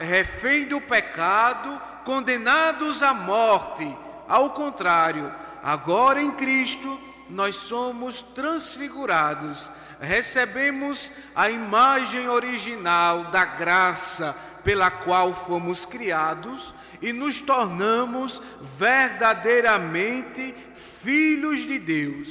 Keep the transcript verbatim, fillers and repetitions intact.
refém do pecado, condenados à morte. Ao contrário, agora em Cristo nós somos transfigurados, recebemos a imagem original da graça pela qual fomos criados e nos tornamos verdadeiramente filhos de Deus.